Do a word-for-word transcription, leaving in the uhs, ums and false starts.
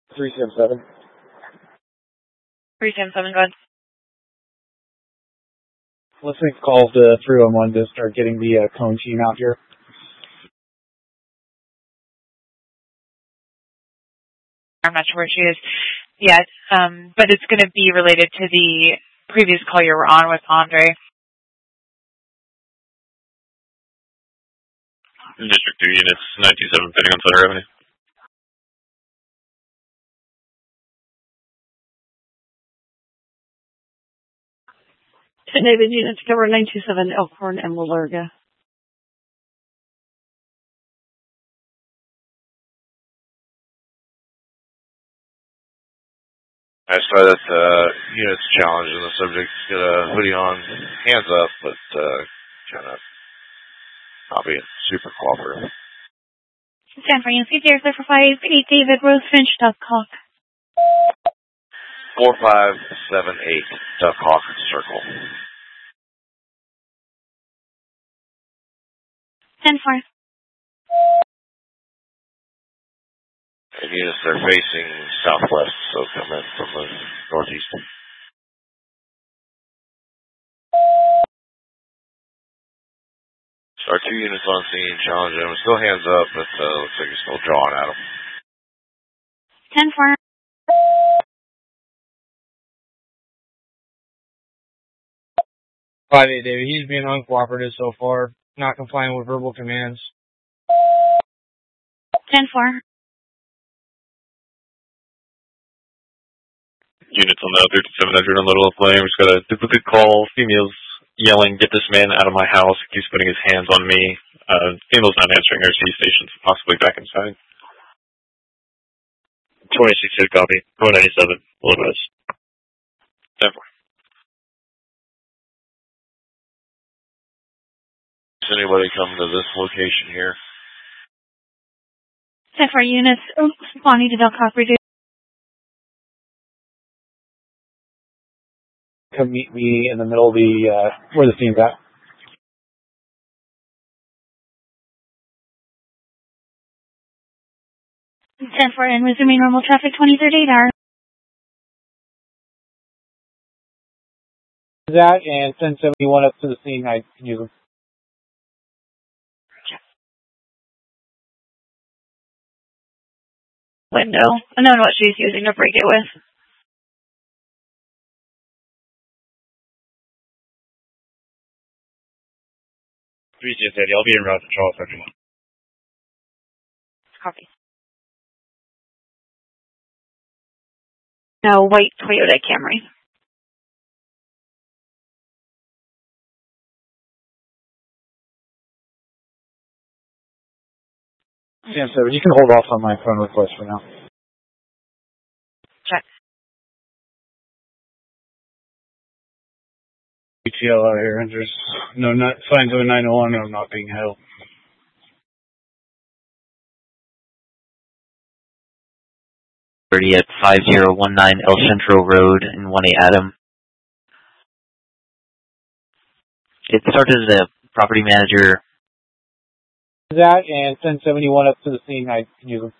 three seven seven. three seven seven, go ahead. Let's make a call to three one one to start getting the uh, cone team out here. I'm not sure where she is yet, um, but it's going to be related to the previous call you were on with Andre. District two units, nine two seven, Penning on Sutter Avenue. David, units cover nine two seven Elkhorn and Walerga. I saw that uh, unit's challenged and the subject's got a hoodie on, hands up, but uh, kind of not being super cooperative. San Francisco, zero for five eight David Rosefinch, Duck Hawk. four five seven eight Duck Hawk Circle. ten four. And units are facing southwest, so coming from the northeast. So our two units on scene, challenging him. Still hands up, but uh, looks like he's still drawing at him. ten four. five eight, David. He's being uncooperative so far, not complying with verbal commands. ten four. Units on the thirty-seven hundred on Little Flame. Just got a duplicate call. Female's yelling, "Get this man out of my house." He keeps putting his hands on me. Uh, female's not answering her C stations, possibly back inside. twenty-six hit copy. four ninety-seven. Little West. ten four. Does anybody come to this location here? ten four units, oh, responding to Duck Hawk, reduce. Come meet me in the middle of the, uh, where the scene's at. ten four and resuming normal traffic, twenty thirty-eight hour. That and ten seventy-one up to the scene. I can use them. Window. Unknown what she's using to break it with. three six eight, I'll be en route to Charles Central. Copy. No, white Toyota Camry. Sam seven, you can hold off on my phone request for now. Check. B T L out here, and there's no not, signs of a nine oh one, I'm not being held. thirty at five zero one nine El Centro Road in one A Adam. It started as a property manager. That and ten seventy-one up to the scene, I can use them.